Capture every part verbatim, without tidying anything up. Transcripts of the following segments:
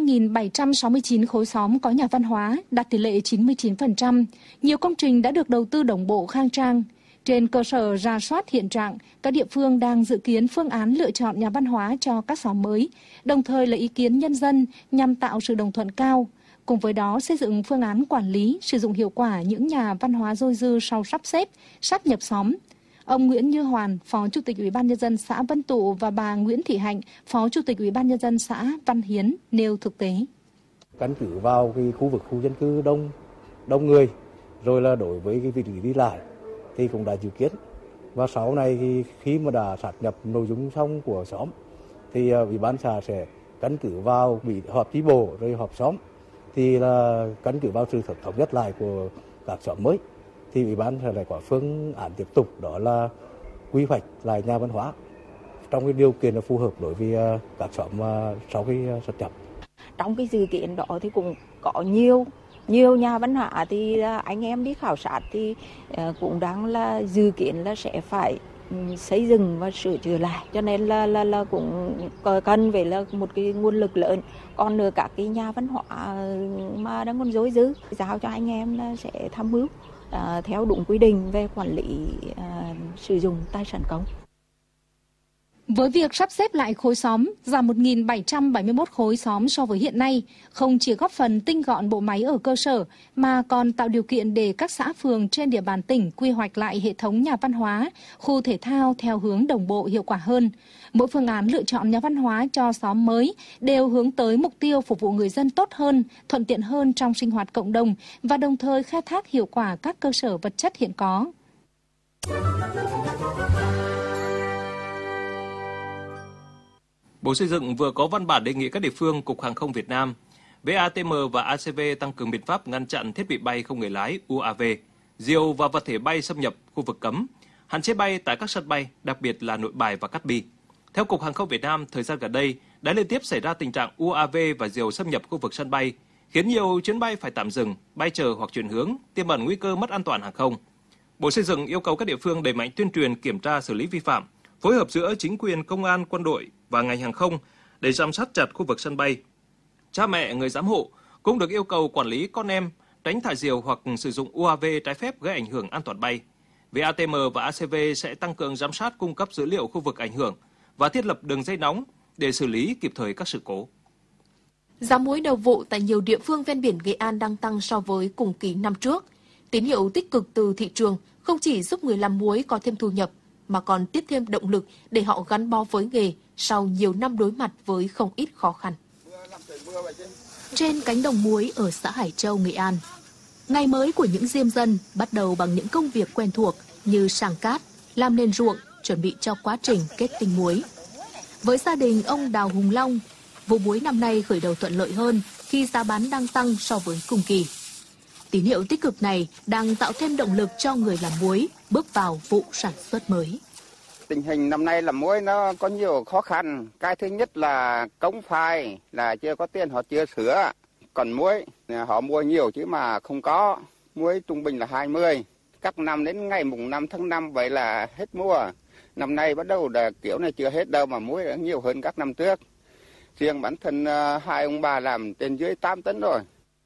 nghìn bảy trăm sáu mươi chín khối xóm có nhà văn hóa, đạt tỷ lệ chín mươi chín phần trăm. Nhiều công trình đã được đầu tư đồng bộ khang trang. Trên cơ sở rà soát hiện trạng, các địa phương đang dự kiến phương án lựa chọn nhà văn hóa cho các xóm mới, đồng thời lấy ý kiến nhân dân nhằm tạo sự đồng thuận cao. Cùng với đó, xây dựng phương án quản lý, sử dụng hiệu quả những nhà văn hóa dôi dư sau sắp xếp, sáp nhập xóm. Ông Nguyễn Như Hoàn, Phó Chủ tịch Ủy ban Nhân dân xã Vân Tụ và bà Nguyễn Thị Hạnh, Phó Chủ tịch Ủy ban Nhân dân xã Văn Hiến nêu thực tế. Căn cứ vào cái khu vực khu dân cư đông đông người, rồi là đối với cái vị trí đi lại thì cũng đã dự kiến. Và sau này thì khi mà đã sát nhập nội dung xong của xóm thì Ủy ban xã sẽ căn cứ vào bị họp chi bộ rồi họp xóm thì là căn cứ vào sự thống nhất lại của các xóm mới thì Ủy ban sẽ lại có phương án tiếp tục, đó là quy hoạch lại nhà văn hóa trong cái điều kiện là phù hợp đối với các xóm sau khi sát nhập. Trong cái dự kiến đó thì cũng có nhiều nhiều nhà văn hóa thì anh em đi khảo sát thì cũng đang là dự kiến là sẽ phải xây dựng và sửa chữa lại, cho nên là là là cũng cần phải là một cái nguồn lực lớn. Còn nữa các cái nhà văn hóa mà đang còn dối dứ giao cho anh em là sẽ tham mưu uh, theo đúng quy định về quản lý uh, sử dụng tài sản công. Với việc sắp xếp lại khối xóm, giảm một nghìn bảy trăm bảy mươi mốt khối xóm so với hiện nay, không chỉ góp phần tinh gọn bộ máy ở cơ sở, mà còn tạo điều kiện để các xã phường trên địa bàn tỉnh quy hoạch lại hệ thống nhà văn hóa, khu thể thao theo hướng đồng bộ hiệu quả hơn. Mỗi phương án lựa chọn nhà văn hóa cho xóm mới đều hướng tới mục tiêu phục vụ người dân tốt hơn, thuận tiện hơn trong sinh hoạt cộng đồng và đồng thời khai thác hiệu quả các cơ sở vật chất hiện có. Bộ Xây dựng vừa có văn bản đề nghị các địa phương, Cục Hàng không Việt Nam, vê a tê em và a xê vê tăng cường biện pháp ngăn chặn thiết bị bay không người lái u a vê, diều và vật thể bay xâm nhập khu vực cấm, hạn chế bay tại các sân bay, đặc biệt là Nội Bài và Cát Bi. Theo Cục Hàng không Việt Nam, thời gian gần đây đã liên tiếp xảy ra tình trạng u a vê và diều xâm nhập khu vực sân bay, khiến nhiều chuyến bay phải tạm dừng, bay chờ hoặc chuyển hướng, tiềm ẩn nguy cơ mất an toàn hàng không. Bộ Xây dựng yêu cầu các địa phương đẩy mạnh tuyên truyền, kiểm tra, xử lý vi phạm, phối hợp giữa chính quyền, công an, quân đội và ngành hàng không để giám sát chặt khu vực sân bay. Cha mẹ, người giám hộ cũng được yêu cầu quản lý con em, tránh thả diều hoặc sử dụng u a vê trái phép gây ảnh hưởng an toàn bay. vê a tê em và a xê vê sẽ tăng cường giám sát, cung cấp dữ liệu khu vực ảnh hưởng và thiết lập đường dây nóng để xử lý kịp thời các sự cố. Giá muối đầu vụ tại nhiều địa phương ven biển Nghệ An đang tăng so với cùng kỳ năm trước. Tín hiệu tích cực từ thị trường không chỉ giúp người làm muối có thêm thu nhập, mà còn tiếp thêm động lực để họ gắn bó với nghề sau nhiều năm đối mặt với không ít khó khăn. Trên cánh đồng muối ở xã Hải Châu, Nghệ An, ngày mới của những diêm dân bắt đầu bằng những công việc quen thuộc như sàng cát, làm nền ruộng, chuẩn bị cho quá trình kết tinh muối. Với gia đình ông Đào Hùng Long, vụ muối năm nay khởi đầu thuận lợi hơn khi giá bán đang tăng so với cùng kỳ. Tín hiệu tích cực này đang tạo thêm động lực cho người làm muối bước vào vụ sản xuất mới. Tình hình năm nay làm muối nó có nhiều khó khăn. Cái thứ nhất là cống phai là chưa có tiền, họ chưa sửa. Còn muối họ mua nhiều chứ mà không có. Muối trung bình là hai mươi. Các năm đến ngày mùng năm tháng năm vậy là hết mua. Năm nay bắt đầu là kiểu này chưa hết đâu mà muối đã nhiều hơn các năm trước. Riêng bản thân hai ông bà làm trên dưới tám tấn rồi.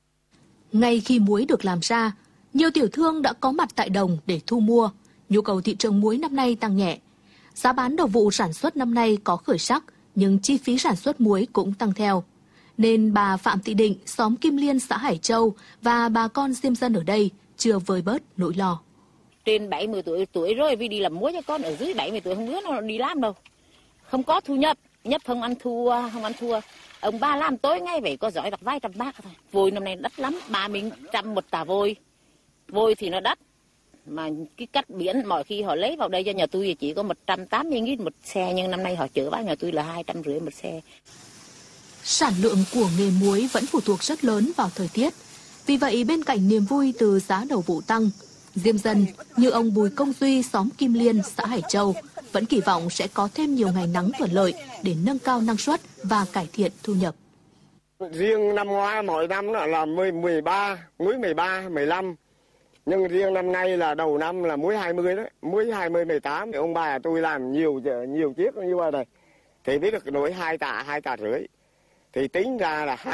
Ngay khi muối được làm ra, nhiều tiểu thương đã có mặt tại đồng để thu mua. Nhu cầu thị trường muối năm nay tăng nhẹ. Giá bán đầu vụ sản xuất năm nay có khởi sắc, nhưng chi phí sản xuất muối cũng tăng theo. Nên bà Phạm Thị Định, xóm Kim Liên, xã Hải Châu và bà con diêm dân ở đây chưa vơi bớt nỗi lo. Trên bảy mươi tuổi tuổi rồi vì đi làm muối cho con, ở dưới bảy mươi tuổi không đứa nó đi làm đâu. Không có thu nhập, nhập không ăn thua, không ăn thua. Ông ba làm tối ngay vậy có giỏi được vài trăm bác thôi. Vôi năm nay đắt lắm, ba mươi trăm một tà vôi. Vôi thì nó đắt. Mà cái cách biển mọi khi họ lấy vào đây cho nhà tôi chỉ có một trăm tám mươi nghìn một xe, nhưng năm nay họ chở vào nhà tôi là hai trăm rưỡi một xe. Sản lượng của nghề muối vẫn phụ thuộc rất lớn vào thời tiết. Vì vậy bên cạnh niềm vui từ giá đầu vụ tăng, diêm dân như ông Bùi Công Duy, xóm Kim Liên, xã Hải Châu vẫn kỳ vọng sẽ có thêm nhiều ngày nắng thuận lợi để nâng cao năng suất và cải thiện thu nhập. Riêng năm ngoái mỗi năm là mười ba, muối mười ba, mười lăm. Nhưng riêng năm nay là đầu năm là muối hai mươi đấy, muối hai mươi, mười tám. Ông bà tôi làm nhiều nhiều chiếc như vậy này. Thì biết được nổi hai tạ, hai tạ rưỡi. Thì tính ra là